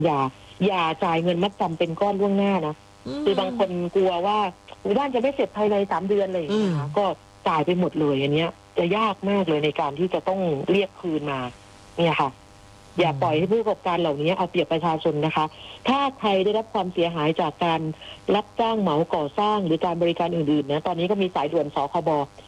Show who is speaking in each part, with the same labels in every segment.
Speaker 1: อย่าอย่าจ่ายเงินมัดจำเป็นก้อนล่วงหน้านะคือบางคนกลัวว่าบ้านจะไม่เสร็จภายใน3 เดือนเลยนะคะก็จ่ายไปหมดเลยอันเนี้ยจะยากมากเลยในการที่จะต้องเรียกคืนมาเนี่ยค่ะอย่าปล่อยให้ผู้ประกอบการเหล่านี้เอาเปรียบประชาชนนะคะถ้าใครได้รับความเสียหายจากการรับจ้างเหมาก่อสร้างหรือการบริการอื่นๆนะตอนนี้ก็มีสายด่วนสคบ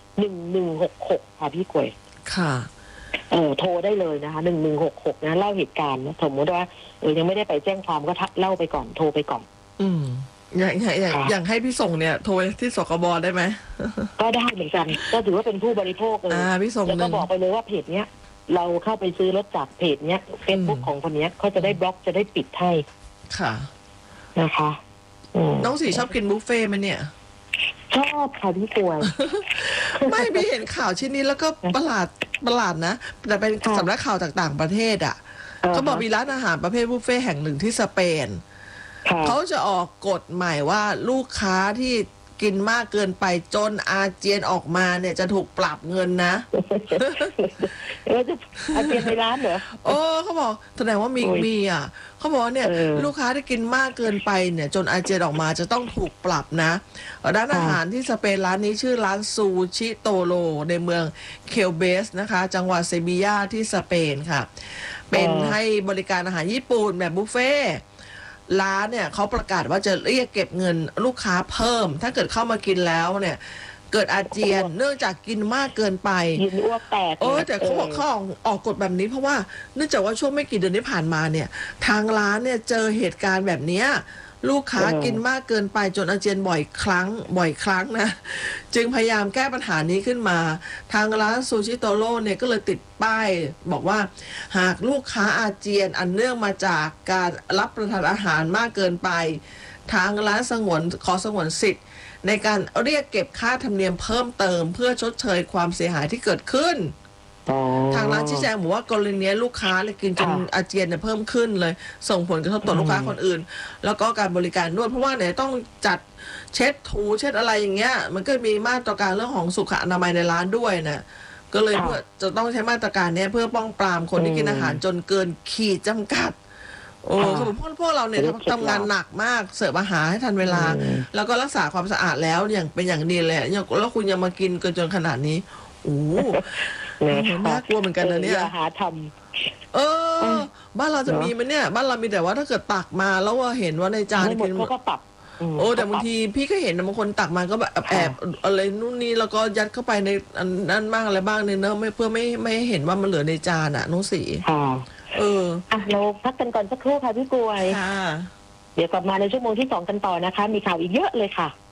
Speaker 1: 1166ค่ะพี่กวย
Speaker 2: ค่ะ
Speaker 1: โทรได้เลยนะคะ1166นะเล่าเหตุการณ์นะสมมติว่ายังไม่ได้ไปแจ้งความก็เล่าไปก่อนโทรไปก่อน
Speaker 2: อย่างให้พี่ส่งเนี่ยโทรที่สคบได้ไหม
Speaker 1: ก็ได้เหมือนกันก็ถือว่าเป็นผู้บริโภคเลย
Speaker 2: พี่ส่ง
Speaker 1: แล้วก็บอกไปเลยว่าเพจเนี้ยเราเข้าไปซื้อรถจากเพจเนี้ยเฟซบุ๊กของคนเนี้ยเขาจะได้บล็อกจะได้ปิดให้
Speaker 2: ค่ะ
Speaker 1: นะคะ
Speaker 2: น้องสีชอบกินบุฟเฟ่ไหมเนี่ย
Speaker 1: ชอบค่ะพี่กวย
Speaker 2: ไม่ไปเห็นข่าวชิ้นนี้แล้วก็ประหลาดนะแต่เป็นสำนักข่าวจากต่างประเทศอ่ะเขาบอกมีร้านอาหารประเภทบุฟเฟ่แห่งหนึ่งที่สเปนเขาจะออกกฎใหม่ว่าลูกค้าที่กินมากเกินไปจนอาเจียนออกมาเนี่ยจะถูกปรับเงินนะ
Speaker 1: จะอาเจียนในร้านเหรอ
Speaker 2: เขาบอกแสดงว่ามีอ่ะเขาบอกเนี่ยลูกค้าที่กินมากเกินไปเนี่ยจนอาเจียนออกมาจะต้องถูกปรับนะร้านอาหารที่สเปนร้านนี้ชื่อร้านซูชิโตโรในเมืองเคลเบสนะคะจังหวัดเซบียาที่สเปนค่ะเป็นให้บริการอาหารญี่ปุ่นแบบบุฟเฟ่ร้านเนี่ยเขาประกาศว่าจะเรียกเก็บเงินลูกค้าเพิ่มถ้าเกิดเข้ามากินแล้วเนี่ยเกิดอาเจียนเนื่องจากกินมากเกินไป
Speaker 1: กินอ้วกแตก
Speaker 2: แต่เขาบอกเขาออกกฎแบบนี้เพราะว่าเนื่องจากว่าช่วงไม่กี่เดือนที่ผ่านมาเนี่ยทางร้านเนี่ยเจอเหตุการณ์แบบนี้ลูกค้ากินมากเกินไปจนอาเจียนบ่อยครั้งนะจึงพยายามแก้ปัญหานี้ขึ้นมาทางร้านซูชิโตโร่เนี่ยก็เลยติดป้ายบอกว่าหากลูกค้าอาเจียนอันเนื่องมาจากการรับประทานอาหารมากเกินไปทางร้านขอสงวนสิทธิ์ในการเรียกเก็บค่าธรรมเนียมเพิ่มเติมเพื่อชดเชยความเสียหายที่เกิดขึ้นทางร้านชี้แจงบอกว่ากรณีนี้ลูกค้าเลยกินจนอาเจียนเนี่ยเพิ่มขึ้นเลยส่งผลกระทบต่อลูกค้าคนอื่นแล้วก็การบริการนวดเพราะว่าเนี่ยต้องจัดเช็ดถูเช็ดอะไรอย่างเงี้ยมันก็มีมาตรการเรื่องของสุขอนามัยในร้านด้วยนะก็เลยเพื่อจะต้องใช้มาตรการนี้เพื่อป้องปรามคนที่กินอาหารจนเกินขีดจำกัดคือพวกเราเนี่ยทำงานหนักมากเสิร์ฟอาหารให้ทันเวลาแล้วก็รักษาความสะอาดแล้วอย่างเป็นอย่างดีเลยแล้วคุณยังมากินเกินจนขนาดนี้น่ากลัวเหมือนกันนะเนี่ย
Speaker 1: หาท
Speaker 2: ำบ้านเราจะมีมันเนี่ยบ้านเรามีแต่ว่าถ้าเกิดตักมาแล้วว่าเห็นว่าในจาน
Speaker 1: กินเขาก็ปรับ
Speaker 2: แต่บางทีพี่ก็เห็นบางคนตักมาก็แบบแอบอะไรนู่นนี่แล้วก็ยัดเข้าไปในนั่นบ้างอะไรบ้างเนี่ยเนอะเพื่อไม่เห็นว่ามันเหลือในจานน้องสี
Speaker 1: เราพักกันก่อนสักครู่ค่ะพี่กวยเดี๋ยวกลับมาในชั่วโมงที่2กันต่อนะคะมีข่าวอีกเยอะเลยค่ะ